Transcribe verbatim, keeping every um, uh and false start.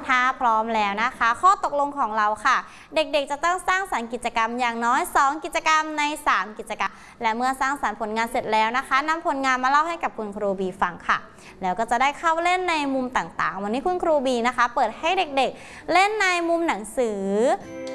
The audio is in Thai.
ถ้าพร้อมแล้วนะคะข้อตกลงของเราค่ะเด็กๆจะต้องสร้างสรรค์กิจกรรมอย่างน้อยสองกิจกรรมในสามกิจกรรมและเมื่อสร้างสรรค์ผลงานเสร็จแล้วนะคะนำผลงานมาเล่าให้กับคุณครูบีฟังค่ะแล้วก็จะได้เข้าเล่นในมุมต่างๆวันนี้คุณครูบีนะคะเปิดให้เด็กๆเล่นในมุมหนังสือ